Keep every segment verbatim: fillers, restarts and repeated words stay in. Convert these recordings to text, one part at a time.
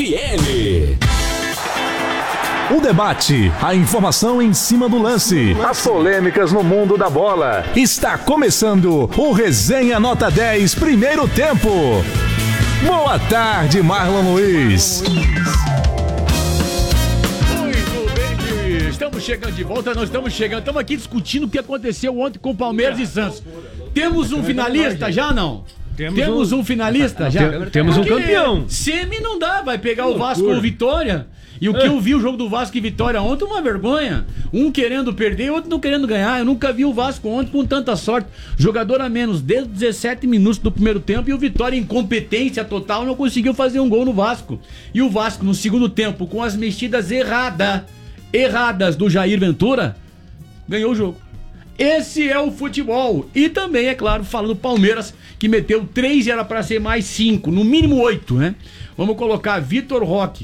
R N. O debate, a informação em cima do lance, as polêmicas no mundo da bola. Está começando o Resenha Nota dez, primeiro tempo. Boa tarde, Marlon Luiz. Muito bem, estamos chegando de volta, nós estamos chegando, estamos aqui discutindo o que aconteceu ontem com Palmeiras e Santos. Temos um finalista já, não? Temos, Temos um, um finalista já? Tem, temos um campeão. Semi não dá, vai pegar o Vasco ou Vitória. E o que eu vi o jogo do Vasco e Vitória ontem, uma vergonha. Um querendo perder e outro não querendo ganhar. Eu nunca vi o Vasco ontem com tanta sorte. Jogador a menos desde dezessete minutos do primeiro tempo e o Vitória, em incompetência total, não conseguiu fazer um gol no Vasco. E o Vasco, no segundo tempo, com as mexidas erradas, erradas do Jair Ventura, ganhou o jogo. Esse é o futebol. E também, é claro, falando do Palmeiras, que meteu três e era pra ser mais cinco, no mínimo oito, né? Vamos colocar Vitor Roque.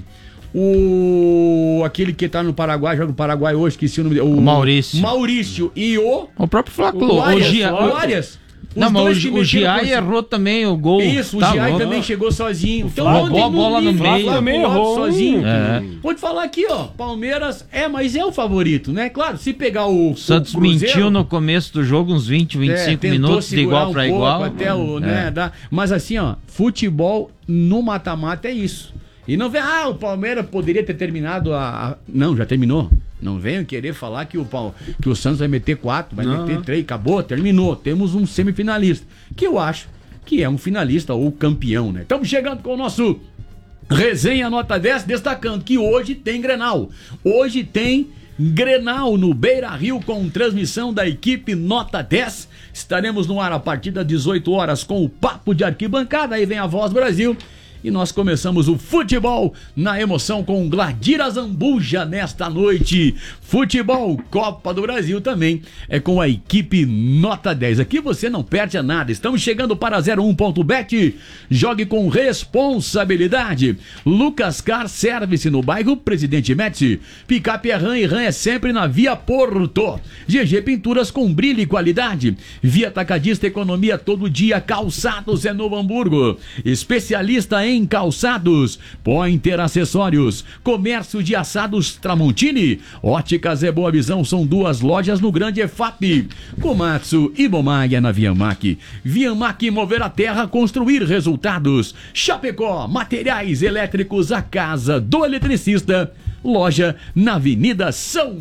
O... Aquele que tá no Paraguai, joga no Paraguai hoje, esqueci o nome dele. O, o Maurício. Maurício e o... O próprio Flaco. O Arias. O, Gia... o Arias. Não, mas o, o Giai errou também o gol. Isso, o tá Giai louco. também chegou sozinho. Então, roubou a bola no meio. Também errou sozinho. É. Vou te falar aqui, ó. Palmeiras é, mas é o favorito, né? Claro, se pegar o O Santos o Cruzeiro, mentiu no começo do jogo, uns vinte, vinte e cinco é, minutos de igual um para igual. Até o, é. né, dá. Mas assim, ó, futebol no mata-mata é isso. E não vem, ah, o Palmeiras poderia ter terminado a... a... Não, já terminou. Não venham querer falar que o, Pal... que o Santos vai meter quatro, vai não. meter três, acabou, terminou. Temos um semifinalista, que eu acho que é um finalista ou campeão, né? Estamos chegando com o nosso Resenha Nota dez, destacando que hoje tem Grenal. Hoje tem Grenal no Beira-Rio com transmissão da equipe Nota dez. Estaremos no ar a partir das dezoito horas com o Papo de Arquibancada. Aí vem a Voz Brasil. E nós começamos o futebol na emoção com Gladira Zambuja nesta noite. Futebol Copa do Brasil também é com a equipe Nota dez. Aqui você não perde nada. Estamos chegando para zero um ponto bet. Jogue com responsabilidade. Lucas Car Service no bairro Presidente Médici. Picape é Ram e Ram é sempre na Via Porto. G G Pinturas com brilho e qualidade. Via Atacadista Economia todo dia. Calçados é Novo Hamburgo. Especialista em calçados, Pointer Acessórios, Comércio de Assados Tramontini, Óticas é Boa Visão, são duas lojas no Grande E F A P. Komatsu e Bomaia na Viamac. Viamac, mover a terra, construir resultados. Chapecó, materiais elétricos, a casa do eletricista. Loja na Avenida São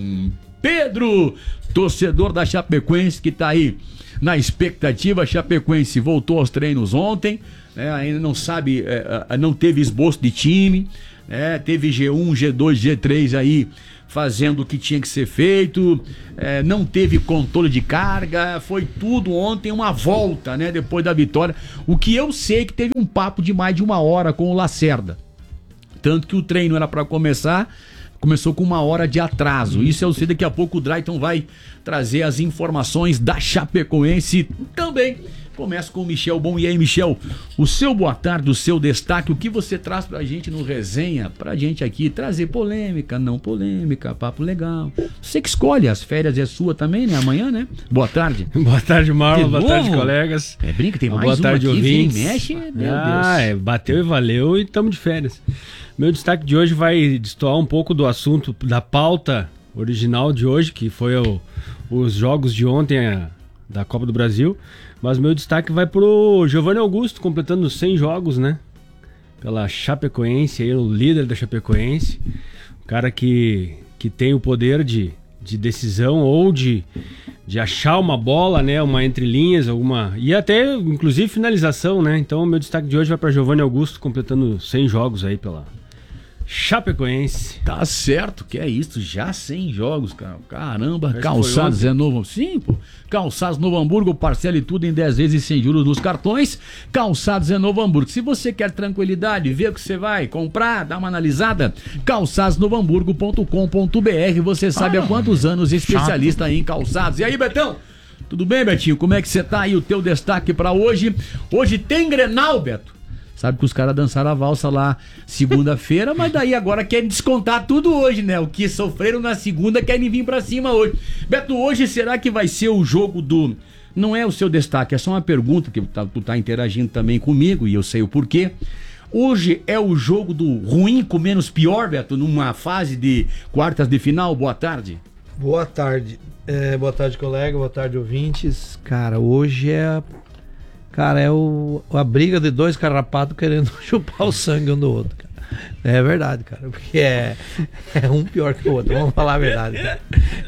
Pedro. Torcedor da Chapecoense que tá aí na expectativa. Chapecoense voltou aos treinos ontem. É, ainda não sabe, é, não teve esboço de time, é, teve G um, G dois, G três aí fazendo o que tinha que ser feito, é, não teve controle de carga, foi tudo ontem uma volta, né, depois da vitória. O que eu sei é que teve um papo de mais de uma hora com o Lacerda, tanto que o treino era para começar, começou com uma hora de atraso. Isso eu sei, daqui a pouco o Drayton vai trazer as informações da Chapecoense também. Começa com o Michel Bom. E aí, Michel, o seu boa tarde, o seu destaque, o que você traz pra gente no Resenha, pra gente aqui trazer polêmica, não polêmica, papo legal. Você que escolhe, as férias é sua também, né? Amanhã, né? Boa tarde. Boa tarde, Marlon, boa tarde, colegas. É, brinca, tem mais boa uma tarde, aqui, ouvintes. Vem, mexe, meu ah, Deus. É, bateu e valeu e estamos de férias. Meu destaque de hoje vai destoar um pouco do assunto, da pauta original de hoje, que foi o, os jogos de ontem a, da Copa do Brasil. Mas meu destaque vai pro Giovanni Augusto, completando cem jogos, né? Pela Chapecoense, aí, o líder da Chapecoense. O cara que, que tem o poder de, de decisão ou de, de achar uma bola, né? Uma entre linhas, alguma... E até, inclusive, finalização, né? Então, meu destaque de hoje vai para Giovanni Augusto, completando cem jogos aí pela Chapecoense. Tá certo, que é isso, já cem jogos, cara. Caramba, Calçados é Novo. Sim, pô. Calçados Novo Hamburgo, parcele tudo em dez vezes sem juros nos cartões. Calçados é Novo Hamburgo. Se você quer tranquilidade, ver o que você vai comprar, dá uma analisada, calçados novo hamburgo ponto com ponto b r. Você sabe há quantos anos especialista em calçados. E aí, Betão? Tudo bem, Betinho? Como é que você tá aí? O teu destaque pra hoje? Hoje tem Grenal, Beto. Sabe que os caras dançaram a valsa lá segunda-feira, mas daí agora querem descontar tudo hoje, né? O que sofreram na segunda querem vir pra cima hoje. Beto, hoje será que vai ser o jogo do... Não é o seu destaque, é só uma pergunta que tu tá, tu tá interagindo também comigo e eu sei o porquê. Hoje é o jogo do ruim com menos pior, Beto, numa fase de quartas de final. Boa tarde. Boa tarde. É, boa tarde, colega. Boa tarde, ouvintes. Cara, hoje é... Cara, é o, a briga de dois carrapatos querendo chupar o sangue um do outro, cara. É verdade, cara. Porque é, é um pior que o outro. Vamos falar a verdade, cara.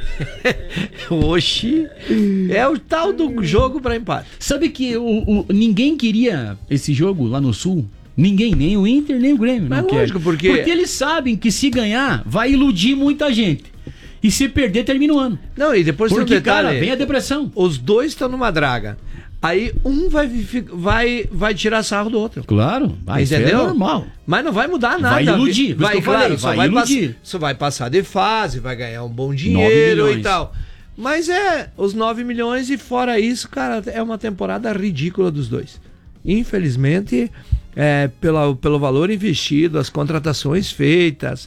Hoje é o tal do jogo pra empate. Sabe que o, o, ninguém queria esse jogo lá no Sul? Ninguém, nem o Inter, nem o Grêmio. Mas não lógico, quer. porque... Porque eles sabem que se ganhar, vai iludir muita gente. E se perder, termina o ano. Não, e depois Porque, tem um detalhe, cara, vem a depressão. Os dois estão numa draga. Aí um vai, vai, vai tirar sarro do outro. Claro, vai ser entendeu? normal. Mas não vai mudar nada. Vai iludir, vai, vai, claro, falei, só vai, vai iludir. Pass, só vai passar de fase, vai ganhar um bom dinheiro milhões. e tal. Mas é, os nove milhões e fora isso, cara, é uma temporada ridícula dos dois. Infelizmente, é, pela, pelo valor investido, as contratações feitas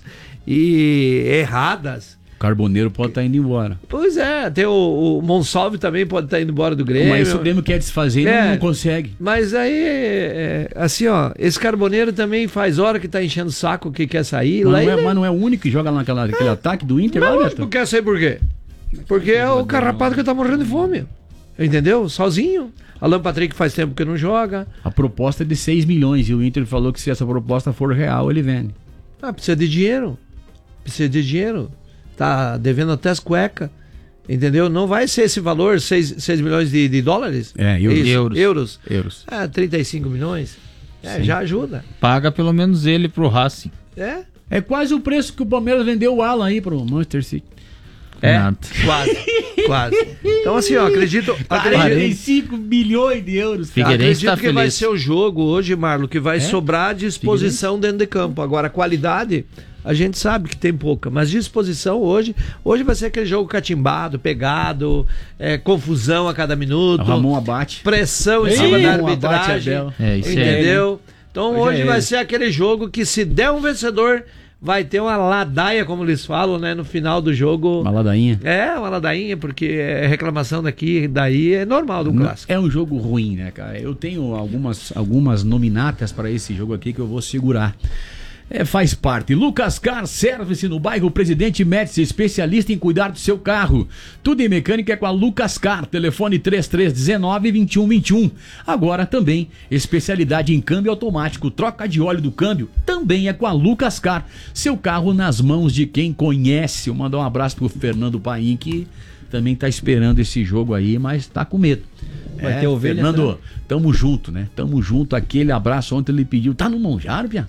e erradas. Carboneiro pode estar tá indo embora. Pois é, tem o, o Monsalve também pode estar tá indo embora do Grêmio. Mas o Grêmio quer desfazer e é, não, não consegue. Mas aí, é, assim, ó, esse Carboneiro também faz hora que tá enchendo o saco que quer sair. Mas, lá não, é, ele... mas não é o único que joga lá naquela, naquele ataque do Inter, lá, Beto? Não quer sair por quê? Porque é o carrapato que tá morrendo de fome. Entendeu? Sozinho. Alan Patrick faz tempo que não joga. A proposta é de seis milhões e o Inter falou que se essa proposta for real, ele vende. Ah, precisa de dinheiro. Precisa de dinheiro. Tá devendo até as cuecas, entendeu? Não vai ser esse valor, seis milhões de, de dólares? É, euros. Isso, euros. Euros. Euros. É, trinta e cinco milhões. É, já ajuda. Paga pelo menos ele pro Racing. É? É quase o preço que o Palmeiras vendeu o Alan aí pro Manchester City. É, Nada. quase, quase. Então assim, ó, acredito... quarenta e cinco milhões de euros. Fica- Figueirense acredito tá que vai feliz. ser o jogo hoje, Marlon, que vai É? sobrar disposição dentro de campo. Agora, qualidade... A gente sabe que tem pouca, mas disposição hoje, hoje vai ser aquele jogo catimbado, pegado, é, confusão a cada minuto, O Ramon abate. pressão em Ei, cima da Ramon abate arbitragem, Abel. É, isso é entendeu? Então Hoje hoje é vai ele. ser aquele jogo que se der um vencedor, vai ter uma ladaia, como eles falam, né, no final do jogo. Uma ladainha. É, uma ladainha, porque é reclamação daqui, daí é normal do clássico. É um jogo ruim, né, cara? Eu tenho algumas, algumas nominatas para esse jogo aqui que eu vou segurar. É, faz parte. Lucas Car Service no bairro Presidente Médici, especialista em cuidar do seu carro. Tudo em mecânica é com a Lucas Car. Telefone três três um nove, dois um dois um. Agora também especialidade em câmbio automático, troca de óleo do câmbio, também é com a Lucas Car. Seu carro nas mãos de quem conhece. Eu mandar um abraço pro Fernando Paim, que também tá esperando esse jogo aí, mas tá com medo. Vai É, ter ovelha, Fernando, né? tamo junto, né? Tamo junto. Aquele abraço ontem ele pediu. Tá no Monjaro, Pia?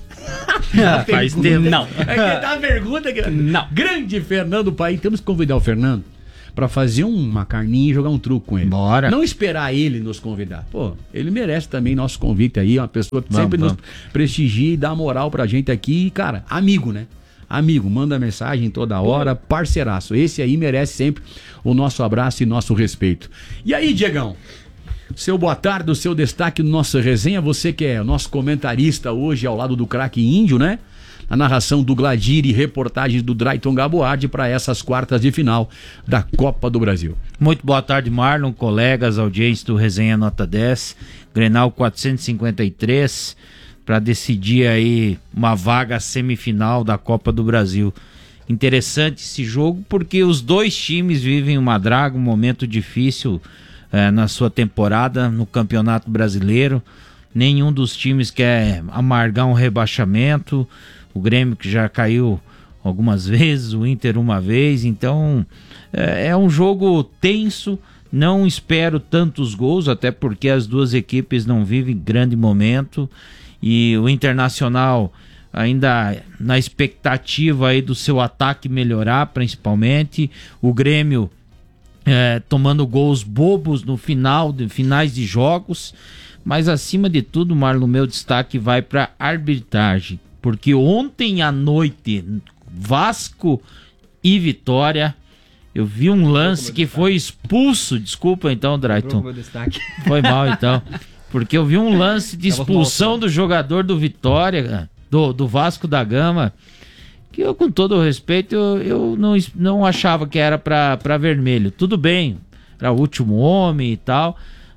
Faz tempo. Não. É que dá pergunta que... Não. Grande Fernando Paim. Temos que convidar o Fernando pra fazer uma carninha e jogar um truco com ele. Bora. Não esperar ele nos convidar. Pô, ele merece também nosso convite aí. Uma pessoa que Vamos, sempre vamos. nos prestigia e dá moral pra gente aqui. E, cara, amigo, né? Amigo, manda mensagem toda hora, parceiraço. Esse aí merece sempre o nosso abraço e nosso respeito. E aí, Diegão? Seu boa tarde, o seu destaque no nossa resenha, você que é o nosso comentarista hoje ao lado do craque Índio, né? A narração do Gladir e reportagens do Drayton Gaboardi para essas quartas de final da Copa do Brasil. Muito boa tarde, Marlon, colegas, audiência do Resenha Nota dez, Grenal quatrocentos e cinquenta e três, para decidir aí uma vaga semifinal da Copa do Brasil. Interessante esse jogo porque os dois times vivem uma draga, um momento difícil é, na sua temporada no Campeonato Brasileiro. Nenhum dos times quer amargar um rebaixamento. O Grêmio que já caiu algumas vezes, o Inter uma vez. Então é, é um jogo tenso. Não espero tantos gols, até porque as duas equipes não vivem grande momento. E o Internacional ainda na expectativa aí do seu ataque melhorar, principalmente. O Grêmio é, tomando gols bobos no final, de, finais de jogos. Mas acima de tudo, Marlon, meu destaque vai para arbitragem. Porque ontem à noite, Vasco e Vitória, eu vi um lance que foi expulso. Desculpa então, Drayton. Foi mal então. Porque eu vi um lance de expulsão do jogador do Vitória, do, do Vasco da Gama, que eu, com todo o respeito, eu, eu não, não achava que era pra, pra vermelho. Tudo bem, era o último homem e tal,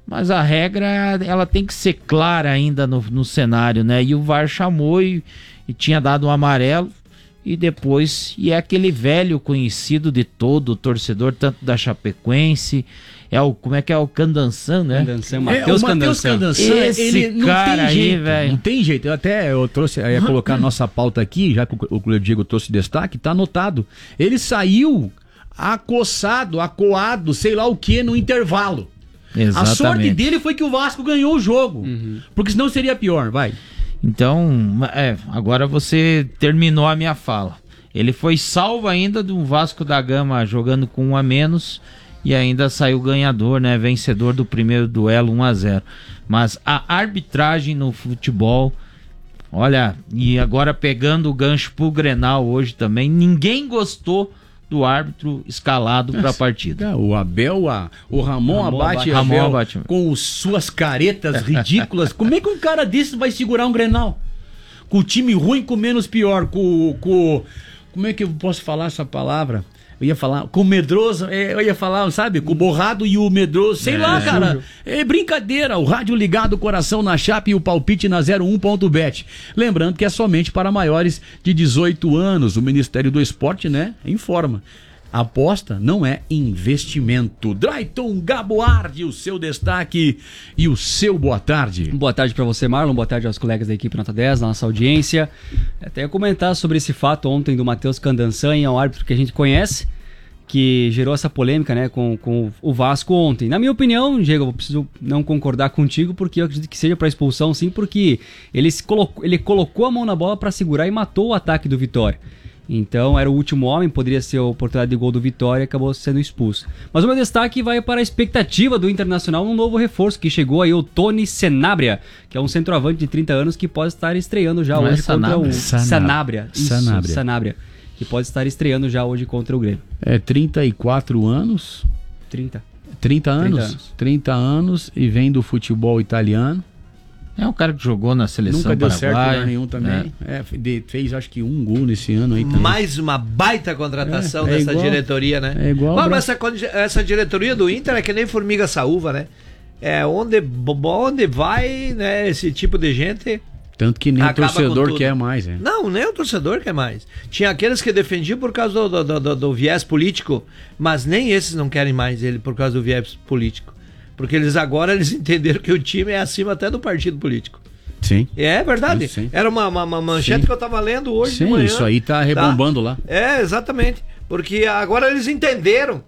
mas a regra ela tem que ser clara ainda no, no cenário, né? E o V A R chamou e, e tinha dado um amarelo e depois, e é aquele velho conhecido de todo o torcedor, tanto da Chapecoense, é o, como é que é, o Candançan, né? Candançan, Matheus é, Candançan. Esse ele não cara tem jeito, velho. Não tem jeito. Eu até eu trouxe, eu ia colocar a nossa pauta aqui, já que o, o Diego trouxe destaque, tá anotado. Ele saiu acossado, acuado, sei lá o que, no intervalo. Exatamente. A sorte dele foi que o Vasco ganhou o jogo. Uhum. Porque senão seria pior, vai. Então, é, agora você terminou a minha fala. Ele foi salvo ainda de um Vasco da Gama jogando com um a menos e ainda saiu ganhador, né? Vencedor do primeiro duelo um a zero. Mas a arbitragem no futebol, olha, e agora pegando o gancho pro Grenal hoje também, ninguém gostou do árbitro escalado para a partida. O Abel, a, o Ramon, Ramon abate, Ramon Abel, abate com suas caretas ridículas. Como é que um cara desse vai segurar um Grenal? Com o time ruim, com menos pior, com, com como é que eu posso falar essa palavra? Eu ia falar com o medroso, eu ia falar, sabe, com o borrado e o medroso, sei é, lá, cara. Sujo. É brincadeira. O rádio ligado, o coração na chapa e o palpite na zero um ponto bet. Lembrando que é somente para maiores de dezoito anos. O Ministério do Esporte, né, informa. Aposta não é investimento. Drayton Gaboardi, o seu destaque e o seu boa tarde. Boa tarde para você, Marlon. Boa tarde aos colegas da equipe Nota dez, da nossa audiência. Até ia comentar sobre esse fato ontem do Matheus Candançan, é um árbitro que a gente conhece, que gerou essa polêmica, né, com, com o Vasco ontem. Na minha opinião, Diego, eu preciso não concordar contigo, porque eu acredito que seja para expulsão, sim, porque ele, se colocou, ele colocou a mão na bola para segurar e matou o ataque do Vitória. Então era o último homem, poderia ser a oportunidade de gol do Vitória e acabou sendo expulso. Mas o meu destaque vai para a expectativa do Internacional num novo reforço que chegou aí, o Tony Sanabria, que é um centroavante de trinta anos que pode estar estreando já Não hoje é contra o Sanabria. Isso, Sanabria. Sanabria. Que pode estar estreando já hoje contra o Grêmio. É trinta e quatro anos? trinta. trinta anos? trinta anos. trinta anos e vem do futebol italiano. É um cara que jogou na seleção Nunca deu Paraguai, certo em nenhum também. É. É, de, fez acho que um gol nesse ano aí também. Mais uma baita contratação é, é dessa igual, diretoria, né? É igual. Mas essa, essa diretoria do Inter é que nem formiga saúva, né? É onde, onde vai, né, esse tipo de gente. Tanto que nem o torcedor quer mais, é. Não, nem o torcedor quer mais. Tinha aqueles que defendiam por causa do, do, do, do viés político, mas nem esses não querem mais ele por causa do viés político. Porque eles agora eles entenderam que o time é acima até do partido político. Sim. É verdade. Sim, sim. Era uma, uma, uma manchete sim. que eu tava lendo hoje sim, de manhã. Isso aí tá rebombando tá? lá. É, exatamente. Porque agora eles entenderam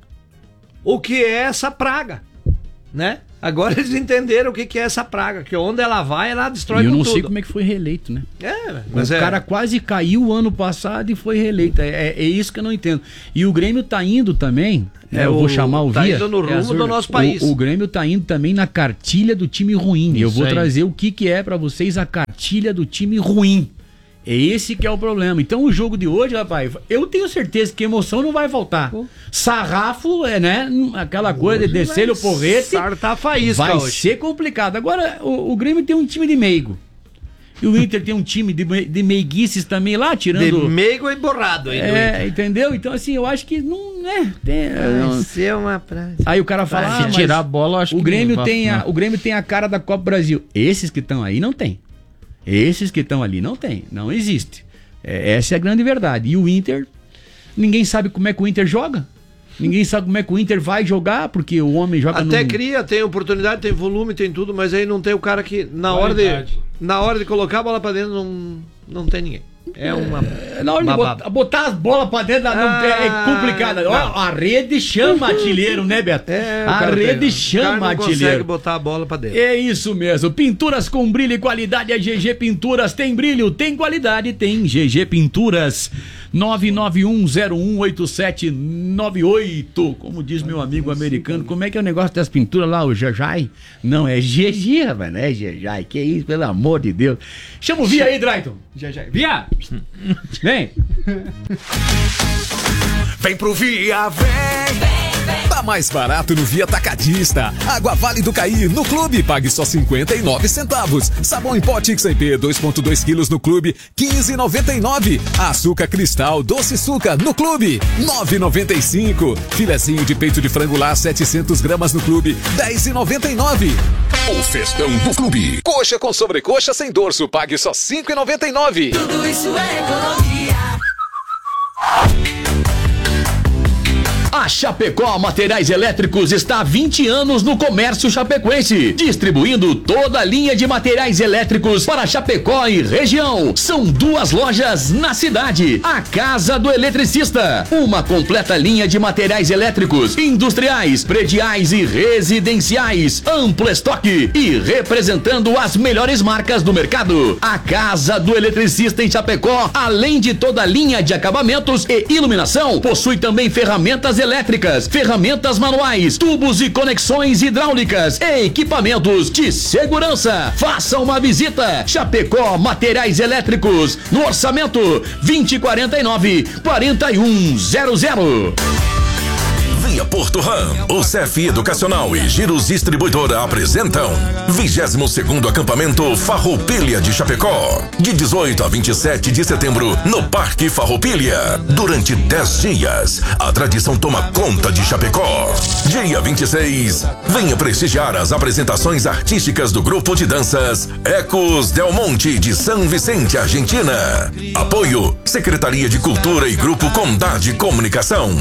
o que é essa praga, né? Agora eles entenderam o que é essa praga, que onde ela vai, ela destrói tudo. E eu não tudo. sei como é que foi reeleito, né? É, mas o é... cara quase caiu ano passado e foi reeleito. É, é, é isso que eu não entendo. E o Grêmio tá indo também, é, eu vou chamar o tá Via. Tá indo no rumo é do nosso país. O, o Grêmio tá indo também na cartilha do time ruim. Isso eu vou aí. trazer o que, que é pra vocês a cartilha do time ruim. É esse que é o problema. Então o jogo de hoje, rapaz, eu tenho certeza que emoção não vai faltar. Pô. Sarrafo, é, né? Aquela coisa de descer o porrete. Sartar faísca vai hoje. ser complicado. Agora, o, o Grêmio tem um time de meigo. E o Inter tem um time de, de meiguices também lá, tirando... De meigo e borrado. Aí é, entendeu? Então, assim, eu acho que não... Né, tem, vai ser uma praia. Aí o cara fala... Se ah, tirar a bola, eu acho o que Grêmio não tem vai, a, O Grêmio tem a cara da Copa Brasil. Esses que estão aí não tem. Esses que estão ali não tem. Não existe. É, essa é a grande verdade. E o Inter, ninguém sabe como é que o Inter joga. Ninguém sabe como é que o Inter vai jogar, porque o homem joga Até no... cria, tem oportunidade, tem volume, tem tudo, mas aí não tem o cara que na hora de, na hora de colocar a bola pra dentro não, não tem ninguém. É uma. É, na hora de botar, botar as bolas pra dentro não, ah, é complicado. Ó, a rede chama artilheiro, né, Beto? É, a rede tem, chama o artilheiro. Não consegue botar a bola pra dentro. É isso mesmo. Pinturas com brilho e qualidade. A G G Pinturas tem brilho, tem qualidade, tem G G Pinturas. nove nove um zero um oito sete nove oito. Como diz meu amigo americano, como é que é o negócio das pinturas lá, o Jajai? Não, é G G, rapaz, não é Jajai. Que isso, pelo amor de Deus. Chama o Via aí, Drayton. Jajai. Via! Vem! Vem pro Via, vem! Tá mais barato no Via Atacadista. Água Vale do Caí no Clube, pague só cinquenta e nove centavos. Sabão em pó Tix M P dois ponto dois quilos no Clube, quinze reais e noventa e nove centavos. Açúcar Cristal Doce Suca no Clube, nove reais e noventa e cinco centavos. Filezinho de peito de frango lá setecentas gramas no Clube, dez reais e noventa e nove centavos. O festão do Clube. Coxa com sobrecoxa sem dorso, pague só cinco reais e noventa e nove centavos. Tudo isso é economia. A Chapecó Materiais Elétricos está há vinte anos no comércio chapecoense, distribuindo toda a linha de materiais elétricos para Chapecó e região. São duas lojas na cidade. A Casa do Eletricista, uma completa linha de materiais elétricos, industriais, prediais e residenciais, amplo estoque e representando as melhores marcas do mercado. A Casa do Eletricista em Chapecó, além de toda a linha de acabamentos e iluminação, possui também ferramentas elétricas, ferramentas manuais, tubos e conexões hidráulicas e equipamentos de segurança. Faça uma visita. Chapecó Materiais Elétricos, no orçamento vinte quarenta e nove, quarenta e um zero zero. Via Porto Ram, o C F Educacional e Giros Distribuidora apresentam vigésimo segundo acampamento Farroupilha de Chapecó, de dezoito a vinte e sete de setembro, no Parque Farroupilha. Durante dez dias, a tradição toma conta de Chapecó. Dia vinte e seis, venha prestigiar as apresentações artísticas do grupo de danças Ecos Del Monte de São Vicente, Argentina. Apoio Secretaria de Cultura e Grupo Condade Comunicação.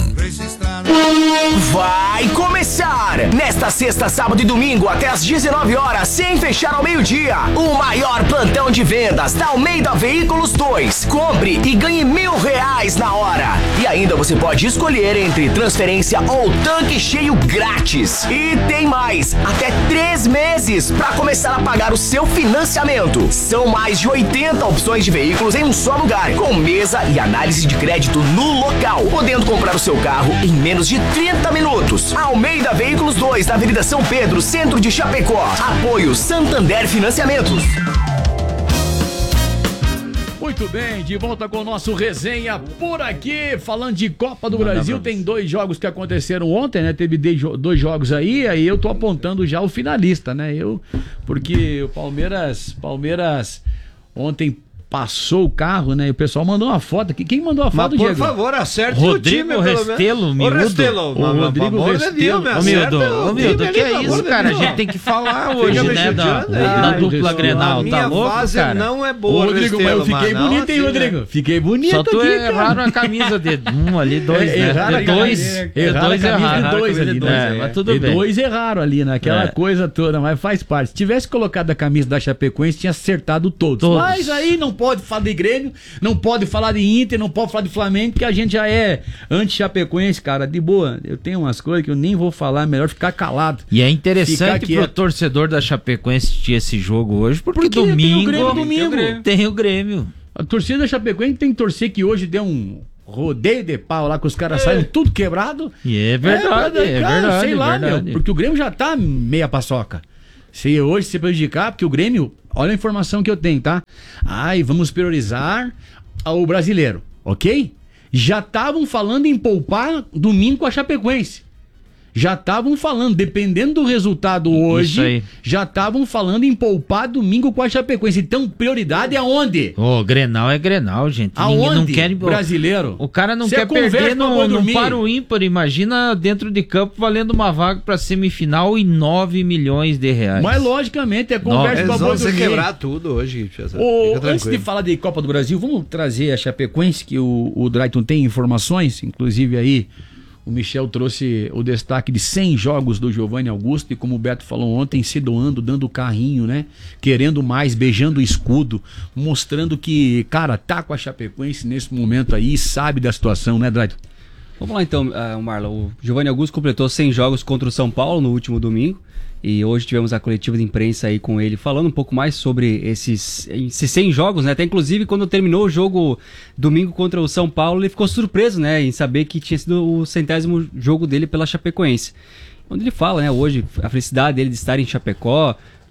Vai começar! Nesta sexta, sábado e domingo, até às dezenove horas, sem fechar ao meio-dia, o maior plantão de vendas da Almeida Veículos dois. Compre e ganhe mil reais na hora. E ainda você pode escolher entre transferência ou tanque cheio grátis. E tem mais, até três meses para começar a pagar o seu financiamento. São mais de oitenta opções de veículos em um só lugar, com mesa e análise de crédito no local, podendo comprar o seu carro em menos de trinta minutos. Almeida Veículos dois, na Avenida São Pedro, centro de Chapecó. Apoio Santander Financiamentos. Muito bem, de volta com o nosso resenha por aqui, falando de Copa do Brasil. Tem dois jogos que aconteceram ontem, né? Teve dois jogos aí, aí eu tô apontando já o finalista, né? Eu, porque o Palmeiras, Palmeiras ontem passou o carro, né? E o pessoal mandou uma foto aqui. Quem mandou a foto, Mas, por Diego? favor, acerte Rodrigo o time, Restelo, Ô, Restelo, O Rodrigo Restelo. Ô, Mildo, ô, Mildo, que é isso, cara? A gente tem que falar hoje, né? Da, da dupla Grenal, tá louco, fase cara? não é boa, Ô, Rodrigo, mas eu fiquei mas bonito, hein, assim, Rodrigo? né? Fiquei bonito Só tu aqui, erraram cara. a camisa de um ali, dois, É, né? erraram De a dois, camisa, de erraram dois a camisa erraram. de dois ali, É, né? mas tudo De bem. dois erraram ali, naquela É. coisa toda, mas faz parte. Se tivesse colocado a camisa da Chapecoense, tinha acertado todos. Todos. Mas aí não pode falar de Grêmio, não pode falar de Inter, não pode falar de Flamengo, porque a gente já é anti-Chapecoense, cara. De boa, eu tenho umas coisas que eu nem vou falar, é melhor ficar calado. E é Ficar interessante pro quieto. torcedor da Chapecoense assistir esse jogo hoje, porque, Porque tem o domingo, Grêmio domingo. tem o Grêmio. A torcida da Chapecoense tem que torcer que hoje deu um rodeio de pau lá, que os caras saíram tudo quebrado. E é verdade, é, cara, verdade, sei lá, verdade. meu, porque o Grêmio já tá meia paçoca. Se hoje se prejudicar, porque o Grêmio, olha a informação que eu tenho, tá? Ai, vamos priorizar o brasileiro, ok? Já estavam falando em poupar domingo com a Chapecoense. Já estavam falando, dependendo do resultado Isso hoje, aí. já estavam falando em poupar domingo com a Chapecoense. Então, prioridade é aonde? Ô, Grenal é Grenal, gente. Ninguém Aonde? não quer... Brasileiro. O cara não Cê quer conversa perder pra no, boi no dormir. paro ímpar. Imagina dentro de campo valendo uma vaga pra semifinal e nove milhões de reais. Mas, logicamente, é conversa Eles pra vão boi se dormir. quebrar tudo hoje. Fica Ô, antes tranquilo. de falar de Copa do Brasil, vamos trazer a Chapecoense, que o, o Drayton tem informações, inclusive aí o Michel trouxe o destaque de cem jogos do Giovanni Augusto, e como o Beto falou ontem, se doando, dando carrinho, né? Querendo mais, beijando o escudo, mostrando que, cara, tá com a Chapecoense nesse momento aí, sabe da situação, né, Drayton? Vamos lá então, uh, Marlon. O Giovanni Augusto completou cem jogos contra o São Paulo no último domingo. E hoje tivemos a coletiva de imprensa aí com ele, falando um pouco mais sobre esses, esses cem jogos, né? Até inclusive quando terminou o jogo domingo contra o São Paulo, ele ficou surpreso, né? Em saber que tinha sido o centésimo jogo dele pela Chapecoense. Onde ele fala, né? Hoje, a felicidade dele de estar em Chapecó,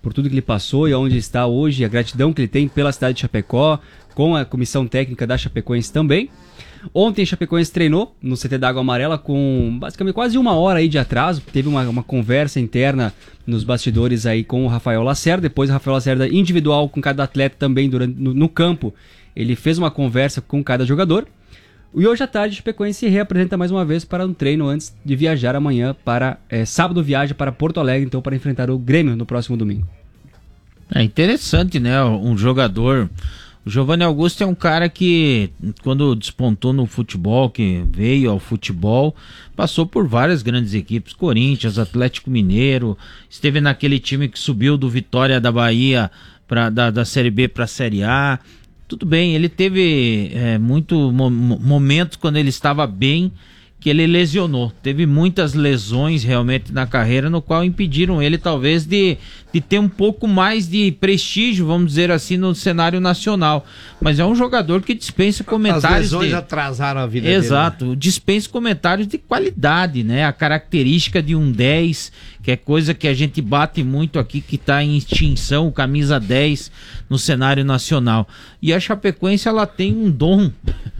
por tudo que ele passou e onde está hoje, a gratidão que ele tem pela cidade de Chapecó, com a comissão técnica da Chapecoense também. Ontem a Chapecoense treinou no C T da Água Amarela com basicamente quase uma hora aí de atraso. Teve uma, uma conversa interna nos bastidores aí com o Rafael Lacerda. Depois o Rafael Lacerda individual com cada atleta também durante, no, no campo. Ele fez uma conversa com cada jogador. E hoje à tarde a Chapecoense se reapresenta mais uma vez para um treino antes de viajar amanhã para... É, sábado viaja para Porto Alegre, então, para enfrentar o Grêmio no próximo domingo. É interessante, né? Um jogador... O Giovanni Augusto é um cara que, quando despontou no futebol, que veio ao futebol, passou por várias grandes equipes, Corinthians, Atlético Mineiro, esteve naquele time que subiu do Vitória da Bahia pra, da, da Série B para a Série A. Tudo bem, ele teve é, muito mo- momentos quando ele estava bem, que ele lesionou. Teve muitas lesões realmente na carreira, no qual impediram ele talvez de, de ter um pouco mais de prestígio, vamos dizer assim, no cenário nacional. Mas é um jogador que dispensa comentários. As lesões de... atrasaram a vida Exato, dele, né? Dispensa comentários de qualidade, né? A característica de um dez, que é coisa que a gente bate muito aqui, que está em extinção, o camisa dez no cenário nacional. E a Chapecoense, ela tem um dom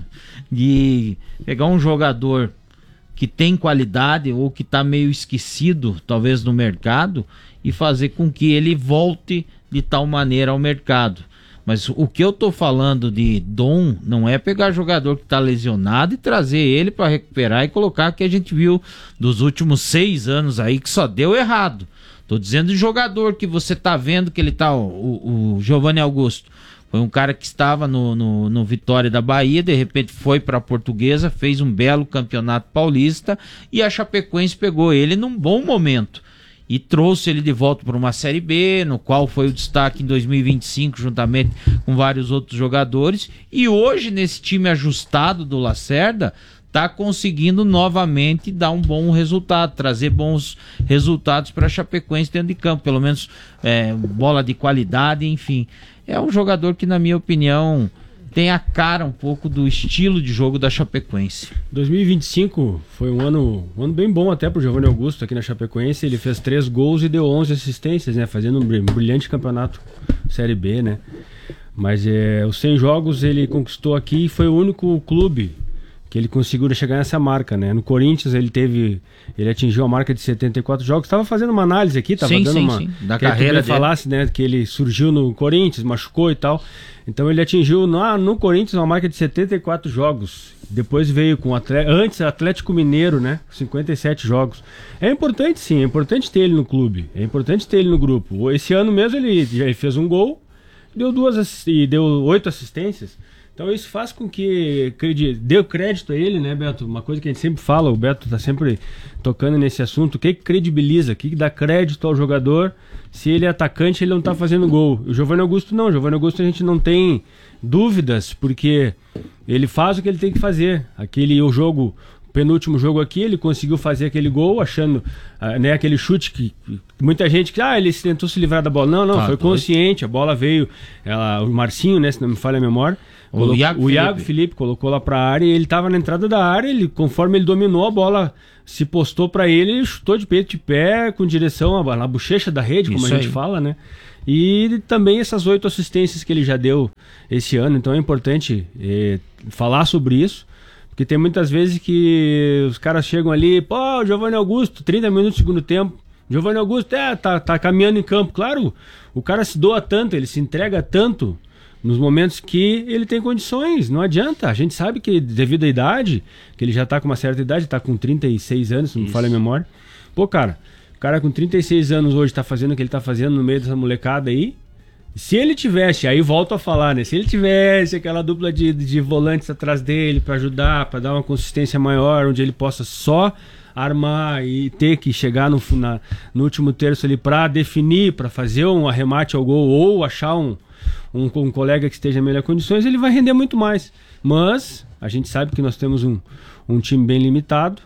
de pegar um jogador que tem qualidade ou que está meio esquecido, talvez, no mercado, e fazer com que ele volte de tal maneira ao mercado. Mas o que eu estou falando de dom não é pegar jogador que está lesionado e trazer ele para recuperar e colocar, que a gente viu dos últimos seis anos aí que só deu errado. Estou dizendo de jogador que você está vendo que ele está, o, o Giovanni Augusto. Foi um cara que estava no, no, no Vitória da Bahia, de repente foi para a Portuguesa, fez um belo campeonato paulista e a Chapecoense pegou ele num bom momento e trouxe ele de volta para uma Série B, no qual foi o destaque em dois mil e vinte e cinco, juntamente com vários outros jogadores. E hoje, nesse time ajustado do Lacerda, está conseguindo novamente dar um bom resultado, trazer bons resultados para a Chapecoense dentro de campo, pelo menos é, bola de qualidade, enfim. É um jogador que, na minha opinião, tem a cara um pouco do estilo de jogo da Chapecoense. dois mil e vinte e cinco foi um ano, um ano bem bom até pro Giovanni Augusto aqui na Chapecoense. Ele fez três gols e deu onze assistências, né? Fazendo um brilhante campeonato Série B, né? Mas é, os cem jogos ele conquistou aqui e foi o único clube que ele conseguiu chegar nessa marca, né? No Corinthians ele teve, ele atingiu a marca de setenta e quatro jogos. Estava fazendo uma análise aqui, estava dando sim, uma sim. Da que carreira ele dele. falasse, né, que ele surgiu no Corinthians, machucou e tal. Então ele atingiu no, no Corinthians uma marca de setenta e quatro jogos. Depois veio com Atlético, antes Atlético Mineiro, né? cinquenta e sete jogos. É importante sim, é importante ter ele no clube, é importante ter ele no grupo. Esse ano mesmo ele já fez um gol, deu duas e deu oito assistências. Então isso faz com que dê crédito a ele, né, Beto? Uma coisa que a gente sempre fala, o Beto está sempre tocando nesse assunto, o que credibiliza, o que dá crédito ao jogador se ele é atacante e ele não está fazendo gol. O Giovanni Augusto não, o Giovanni Augusto a gente não tem dúvidas, porque ele faz o que ele tem que fazer. Aquele o jogo, o penúltimo jogo aqui, ele conseguiu fazer aquele gol, achando, uh, né, aquele chute que muita gente que, ah, ele tentou se livrar da bola. Não, não, tá, foi consciente, a bola veio, ela, o Marcinho, né, se não me falha a memória, O, Colocou, Iago, o Iago Felipe. Felipe colocou lá pra área e ele tava na entrada da área. Ele, conforme ele dominou, a bola se postou pra ele, ele chutou de peito de pé com direção à, à bochecha da rede, como Isso a gente aí. fala, né? E também essas oito assistências que ele já deu esse ano. Então é importante eh, falar sobre isso, porque tem muitas vezes que os caras chegam ali, pô, o Giovanni Augusto, trinta minutos do segundo tempo. Giovanni Augusto é, tá, tá caminhando em campo. Claro, o cara se doa tanto, ele se entrega tanto nos momentos que ele tem condições, não adianta. A gente sabe que devido à idade, que ele já tá com uma certa idade, tá com trinta e seis anos, se não me falha a memória. Pô, cara, o cara com trinta e seis anos hoje tá fazendo o que ele tá fazendo no meio dessa molecada aí. Se ele tivesse, aí volto a falar, né? Se ele tivesse aquela dupla de, de volantes atrás dele para ajudar, para dar uma consistência maior, onde ele possa só armar e ter que chegar no, na, no último terço ali para definir, para fazer um arremate ao gol ou achar um Um, um colega que esteja em melhores condições, ele vai render muito mais. Mas a gente sabe que nós temos um, um time bem limitado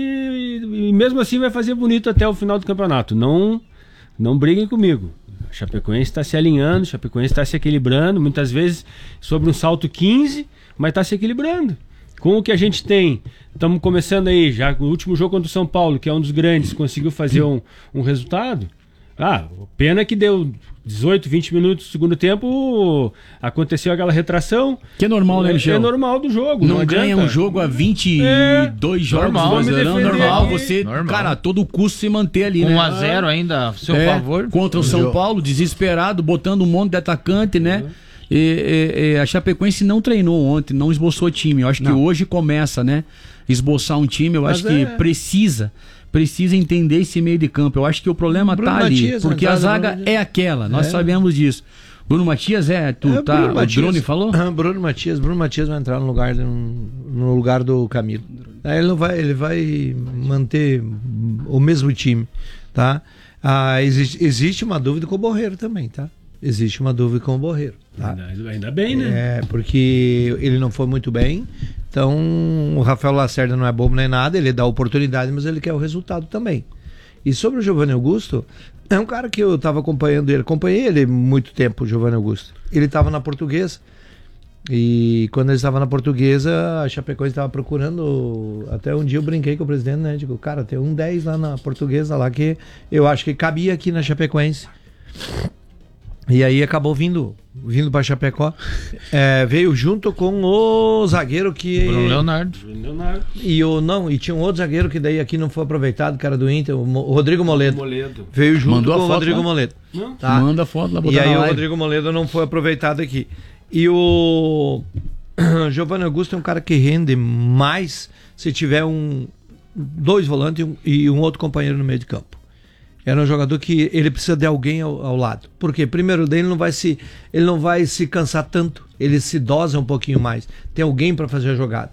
e, e, e mesmo assim vai fazer bonito até o final do campeonato. Não, não briguem comigo. A Chapecoense está se alinhando, a Chapecoense está se equilibrando, muitas vezes sobre um salto quinze, mas está se equilibrando. Com o que a gente tem, estamos começando aí, já no último jogo contra o São Paulo, que é um dos grandes, conseguiu fazer um, um resultado. Ah, pena que deu dezoito, vinte minutos do segundo tempo, aconteceu aquela retração. Que é normal, né, Michel? É normal do jogo. Não, Não ganha adianta. um jogo a vinte e dois É, jogos normal, no Brasileirão, me defender normal aqui. você, Normal. cara, a todo custo se manter ali, né? um a zero ainda a seu É, favor. contra o São Paulo, desesperado, botando um monte de atacante, né? E, e- e a Chapecoense não treinou ontem, não esboçou time. Eu acho que hoje começa, né? Esboçar um time, eu Mas acho que é- precisa. Precisa entender esse meio de campo. Eu acho que o problema Bruno tá ali. Matias, Porque a entrada, zaga Bruno- é aquela, nós É. sabemos disso. Bruno Matias é, tu É, tá. Bruno O Matias. Drone falou? Ah, Bruno Matias, Bruno Matias vai entrar no lugar, de um- no lugar do Camilo. Aí ele não vai, ele vai manter o mesmo time, tá? Ah, existe, existe uma dúvida com o Borreiro também, tá? Existe uma dúvida com o Borreiro, tá? Ainda, ainda bem, né? É, porque ele não foi muito bem. Então, o Rafael Lacerda não é bobo nem nada, ele dá oportunidade, mas ele quer o resultado também. E sobre o Giovanni Augusto, é um cara que eu estava acompanhando ele, acompanhei ele muito tempo, o Giovanni Augusto. Ele estava na Portuguesa, e quando ele estava na Portuguesa, a Chapecoense estava procurando, até um dia eu brinquei com o presidente, né? Digo, cara, tem um dez lá na Portuguesa, lá que eu acho que cabia aqui na Chapecoense. E aí acabou vindo, vindo para Chapecó. É, veio junto com o zagueiro que. Bruno Leonardo. Leonardo. E o não, e tinha um outro zagueiro que daí aqui não foi aproveitado, que era do Inter, o Mo- o Rodrigo Moledo. Moledo. Veio junto Mandou a com o foto Rodrigo lá? Moledo. Não. Tá? Manda a foto lá, botar E aí na o live. Rodrigo Moledo não foi aproveitado aqui. E o Giovanni Augusto é um cara que rende mais se tiver um dois volantes e um, e um outro companheiro no meio de campo. Era um jogador que ele precisa de alguém ao, ao lado. Por quê? Primeiro, daí ele não vai se ele não vai se cansar tanto. Ele se dosa um pouquinho mais. Tem alguém para fazer a jogada.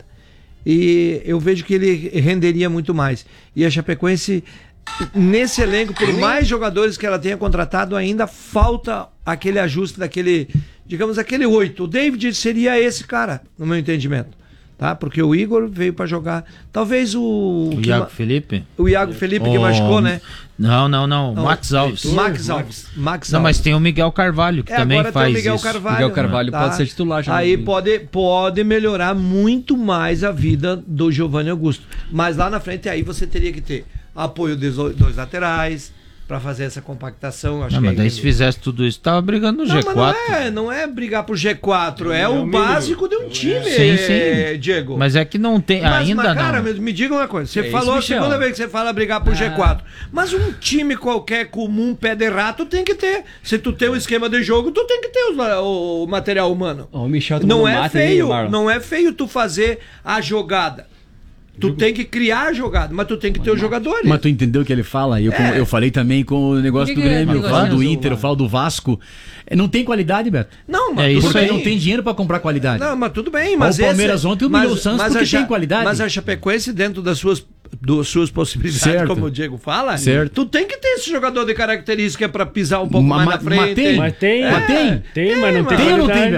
E eu vejo que ele renderia muito mais. E a Chapecoense, nesse elenco, por mais jogadores que ela tenha contratado, ainda falta aquele ajuste daquele, digamos, aquele oito. O David seria esse cara, no meu entendimento. Tá? Porque o Igor veio para jogar. Talvez o. O que Iago ma- Felipe? O Iago Felipe que Oh, machucou, né? Não, não, não. Não, Max Alves. Max Alves. Max Não, mas Alves. tem o Miguel Carvalho, que É, também agora tem faz o Miguel isso. Carvalho. Miguel Carvalho tá? pode ser titular já. Aí pode, pode melhorar muito mais a vida do Giovanni Augusto. Mas lá na frente aí você teria que ter apoio dos dois laterais para fazer essa compactação. Acho Não, que mas aí- daí se fizesse tudo isso, tava brigando no Não, G mas quatro. não é, não é brigar pro G quatro, é, É o o mínimo. básico de um time, Sim, sim. Diego. Mas é que não tem, Mas, ainda mas, cara, não. me, me diga uma coisa. Você É isso, falou a Michel. segunda vez que você fala brigar pro Ah. G quatro. Mas um time qualquer comum, pé de rato, tem que ter. Se tu tem um esquema de jogo, tu tem que ter os la- o, o material humano. Ó, o Michel Não tomando é mate aí, feio, Marlon. não é feio tu fazer a jogada. Tu tem que criar a jogada, mas tu tem que ter os jogadores. Mas tu entendeu o que ele fala? Eu, com- É. eu falei também com o negócio Que do que é Grêmio, eu negócio falo do azul, Inter, eu mano? falo do Vasco. É, não tem qualidade, Beto. Não, mas É tudo isso Porque aí. bem. não tem dinheiro pra comprar qualidade. Não, mas tudo bem, mas Ó, o Palmeiras esse- ontem humilhou o Santos porque a Cha- tem qualidade. Mas a Chapecoense, dentro das suas, das suas possibilidades, Certo. como o Diego fala, Certo. tu tem que ter esse jogador de característica pra pisar um pouco Ma- mais ma- na frente. mas tem. Mas tem, Mas tem. Tem, mas não tem Tem ou não tem, qualidade.